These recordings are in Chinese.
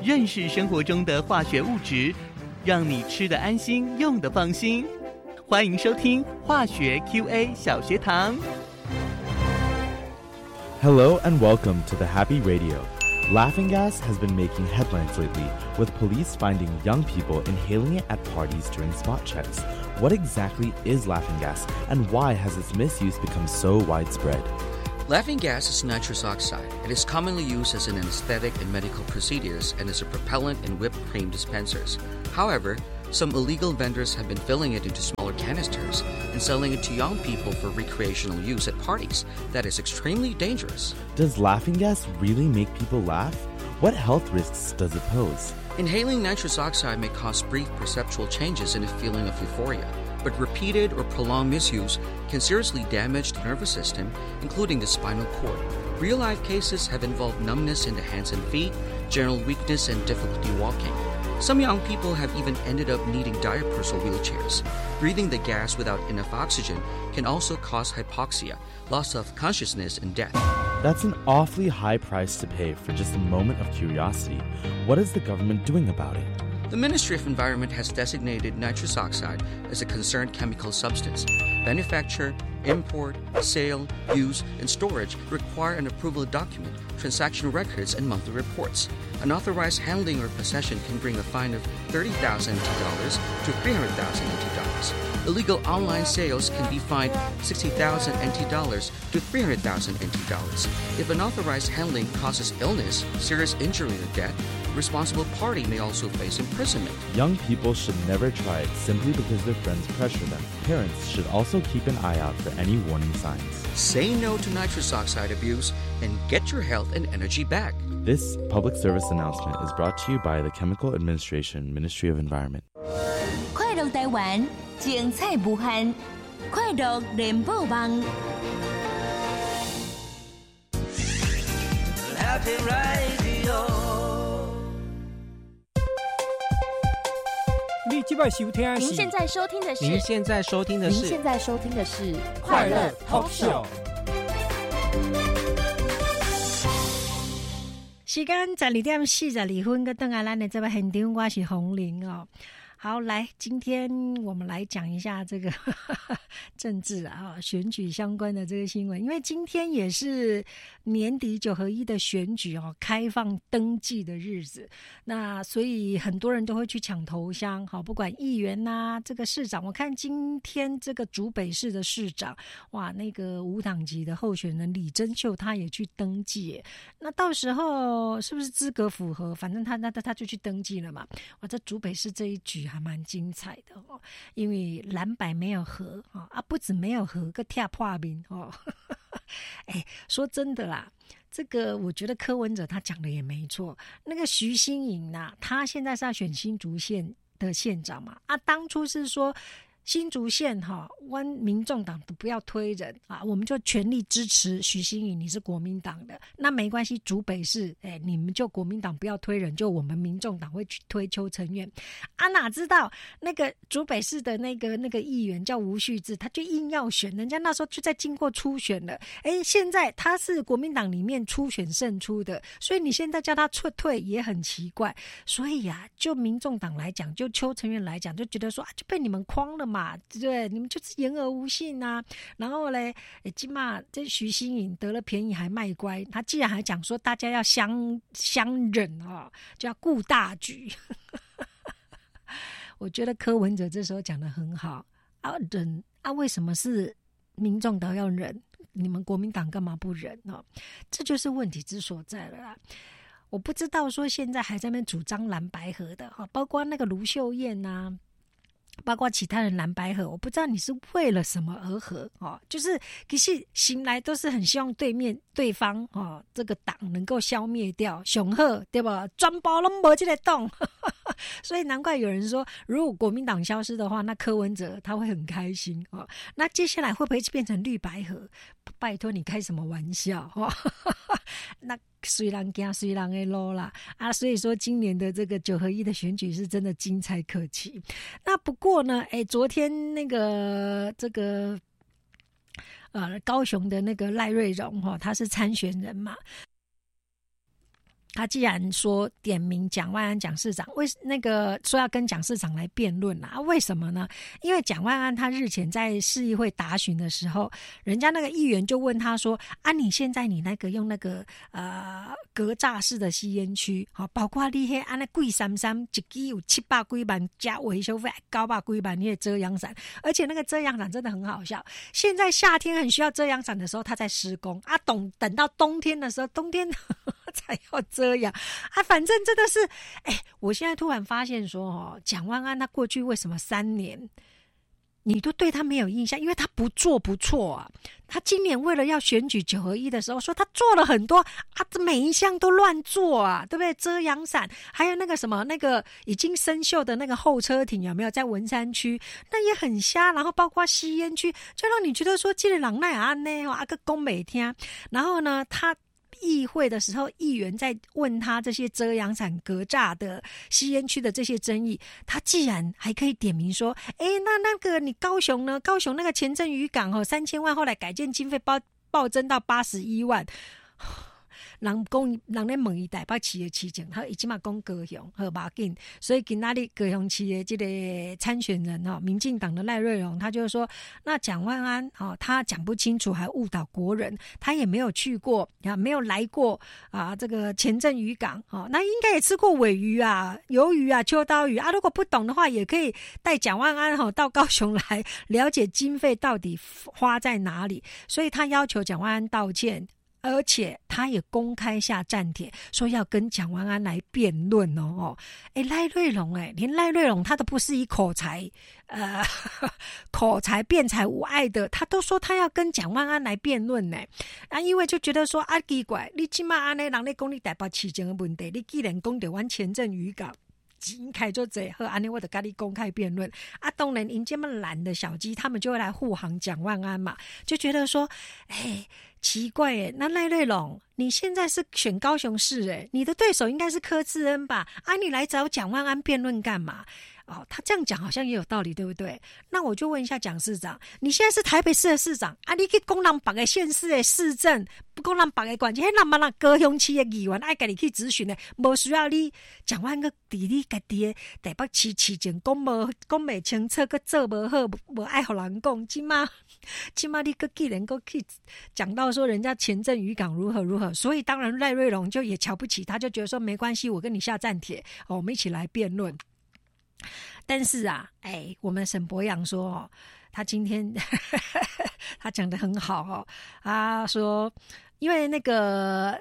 认识生活中的化学物质，让你吃得安心，用得放心。欢迎收听化学 QA 小学堂。 Hello and welcome to the Happy Radio. Laughing gas has been making headlines lately, with police finding young people inhaling it at parties during spot checks. What exactly is laughing gas, and why has its misuse become so widespread? Laughing gas is nitrous oxide. It is commonly used as an anesthetic in medical procedures and as a propellant in whipped cream dispensers. However, some illegal vendors have been filling it into smaller canisters and selling it to young people for recreational use at parties. That is extremely dangerous. Does laughing gas really make people laugh? What health risks does it pose? Inhaling nitrous oxide may cause brief perceptual changes in a feeling of euphoria, but repeated or prolonged misuse can seriously damage the nervous system, including the spinal cord. Real-life cases have involved numbness in the hands and feet, general weakness, and difficulty walking. Some young people have even ended up needing diapers or wheelchairs. Breathing the gas without enough oxygen can also cause hypoxia, loss of consciousness, and death. That's an awfully high price to pay for just a moment of curiosity. What is the government doing about it? The Ministry of Environment has designated nitrous oxide as a concerned chemical substance. Manufacture, import, sale, use, and storage require an approval document, transaction records, and monthly reports. Unauthorized handling or possession can bring a fine of $30,000 NT to $300,000 NT. Illegal online sales can be fined $60,000 NT to $300,000 NT. If unauthorized handling causes illness, serious injury, or death, the responsible party may also face imprisonment. Young people should never try it simply because their friends pressure them. Parents should also keep an eye out for any warning signs. Say no to nitrous oxide abuse and get your health and energy back. This public service announcement is brought to you by the Chemical Administration, Ministry of Environment. 快乐台湾，精彩无限，快乐联播网。 Happy Radio。你今晚收听的是？ 您现在收听的是？ 您现在收听的是？ 您现在收听的是快乐 Talk Show。 时间12:42分，跟回来咱的这个现场，我是洪玲哦。好，来，今天我们来讲一下这个政治啊，选举相关的这个新闻。因为今天也是年底9合1的选举哦，开放登记的日子，那所以很多人都会去抢头香，好，不管议员呐、这个市长，我看今天这个竹北市的市长，哇，那个无党籍的候选人李珍秀他也去登记耶，那到时候是不是资格符合？反正他就去登记了嘛。哇，这竹北市这一局还蛮精彩的哦，因为蓝白没有合啊，不止没有合，个跳破名哦。哎，说真的啦，这个我觉得柯文哲他讲的也没错。那个徐新颖呐，他现在是要选新竹县的县长嘛，当初是说新竹县民众党都不要推人啊，我们就全力支持徐新颖，你是国民党的，那没关系，竹北市你们就国民党不要推人，就我们民众党会去推邱成元哪知道那个竹北市的那个议员叫吴旭志，他就硬要选，人家那时候就在经过初选了，现在他是国民党里面初选胜出的，所以你现在叫他撤退也很奇怪，所以就民众党来讲，就邱成元来讲，就觉得说就被你们诓了嘛，对，你们就是言而无信啊。然后嘞，今嘛这徐新颖得了便宜还卖乖，他既然还讲说大家要相忍就要顾大局。我觉得柯文哲这时候讲得很好忍为什么是民众党要忍？你们国民党干嘛不忍这就是问题之所在了啦。我不知道说现在还在那边主张蓝白合的包括那个卢秀燕啊，包括其他人蓝白合，我不知道你是为了什么而合就是其实心来都是很希望对方这个党能够消灭掉，上好对吧？全部都没这个党，所以难怪有人说，如果国民党消失的话，那柯文哲他会很开心那接下来会不会变成绿白合？拜托你开什么玩笑那虽然走虽然的路啦所以说今年的这个9合1的选举是真的精彩可期。那不过呢昨天那个这个高雄的那个赖瑞荣他是参选人嘛， 他既然说点名蒋万安蒋市长，说要跟蒋市长来辩论啊，为什么呢？因为蒋万安他日前在市议会答询的时候，人家那个议员就问他说啊，你现在你那个用那个格栅式的吸烟区，好，包括你那安那贵33一支有700几万加维修费900几万，你也遮阳伞，而且那个遮阳伞真的很好笑。现在夏天很需要遮阳伞的时候，他在施工啊，等到冬天的时候，冬天才要遮阳啊，反正真的是，我现在突然发现说，蒋万安他过去为什么3年你都对他没有印象？因为他不做不错啊。他今年为了要选举9合1的时候，说他做了很多啊，这每一项都乱做啊，对不对？遮阳伞，还有那个什么那个已经生锈的那个候车亭有没有在文山区？那也很瞎。然后包括吸烟区，就让你觉得说这个人那安呢啊个讲没听。然后呢，他议会的时候，议员在问他这些遮阳伞格栅的吸烟区的这些争议，他既然还可以点名说，那个你高雄呢？高雄那个前镇渔港3000万，后来改建经费暴增到81万。人咧问伊台北市的市政，他已经嘛讲高雄和马紧，所以今仔日高雄市的这个参选人民进党的赖瑞隆，他就说，那蒋万安他讲不清楚，还误导国人，他也没有去过，没有来过啊，这个前镇渔港那应该也吃过鲔鱼啊、鱿鱼啊、秋刀鱼啊，如果不懂的话，也可以带蒋万安到高雄来了解经费到底花在哪里，所以他要求蒋万安道歉。而且他也公开下战帖，说要跟蒋万安来辩论赖瑞隆连赖瑞隆他都不是以口才辩才无碍的，他都说他要跟蒋万安来辩论呢因为就觉得说啊奇怪，你起码安尼人咧讲你台北市政的问题，你既然讲到阮前镇渔港钱开就这好，安尼我就跟你公开辩论啊！当然，因这么懒的小鸡，他们就会来护航蒋万安嘛，就觉得说，奇怪耶，那赖瑞隆，你现在是选高雄市你的对手应该是柯志恩吧？啊，你来找蒋万安辩论干嘛？他这样讲好像也有道理，对不对？那我就问一下蒋市长，你现在是台北市的市长啊，你去讲人别个县市的市政，不讲人别个管，迄人嘛人高雄市的议员爱家己去咨询的，无需要你蒋万安个伫你家己的台北市市政讲袂清楚，个做无好，无爱互人讲，起码你个既然个去讲到说人家前镇渔港如何如何，所以当然赖瑞隆就也瞧不起他，就觉得说没关系，我跟你下战帖我们一起来辩论。但是我们沈伯洋说他今天他讲得很好他说因为那个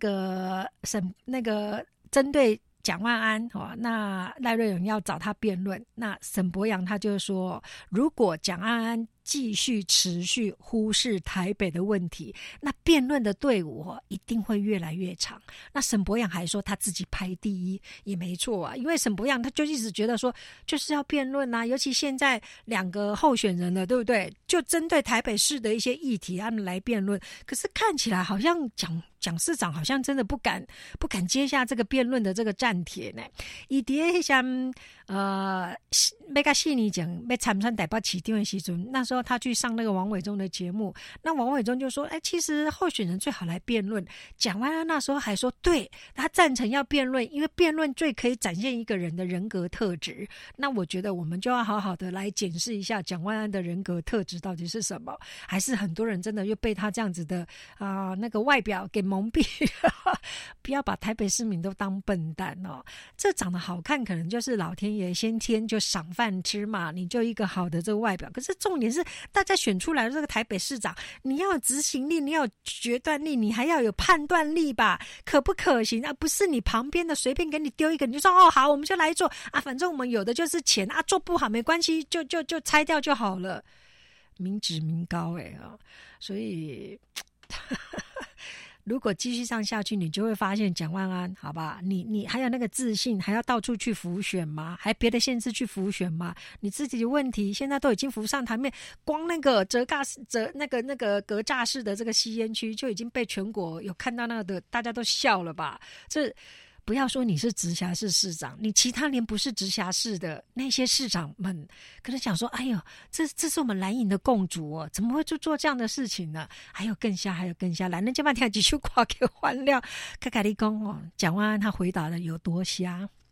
针对蒋万安那赖瑞隆要找他辩论，那沈伯洋他就说，如果蒋万安继续持续忽视台北的问题，那辩论的队伍一定会越来越长。那沈伯洋还说他自己排第一，也没错啊，因为沈伯洋他就一直觉得说就是要辩论啊，尤其现在2个候选人了，对不对？就针对台北市的一些议题他们来辩论，可是看起来好像蒋市长好像真的不敢接下这个辩论的这个战帖呢。伊伫像要甲4年前要参选台北市长的时阵，那时候他去上那个王伟忠的节目，那王伟忠就说其实候选人最好来辩论。蒋万安那时候还说对，他赞成要辩论，因为辩论最可以展现一个人的人格特质。那我觉得我们就要好好的来检视一下蒋万安的人格特质到底是什么，还是很多人真的又被他这样子的那个外表给蒙蔽不要把台北市民都当笨蛋这长得好看可能就是老天爷先天就赏饭吃嘛，你就一个好的这个外表，可是重点是大家选出来的这个台北市长，你要有执行力，你要有决断力，你还要有判断力吧，可不可行不是你旁边的随便给你丢一个你就说好我们就来做反正我们有的就是钱做不好没关系，就拆掉就好了，民脂民膏所以如果继续上下去，你就会发现蒋万安，好吧，你还有那个自信，还要到处去浮选吗？还别的县市去浮选吗？你自己的问题现在都已经浮上台面，光那个那个格栅式的这个吸烟区就已经被全国有看到那个的，大家都笑了吧？这不要说你是直辖市市长，你其他连不是直辖市的那些市长们，可能想说，哎呦，这是我们蓝营的共主哦，怎么会做这样的事情呢？还有更瞎，来，那这半天几句话给换料，看看你讲哦，蒋万安他回答的有多瞎。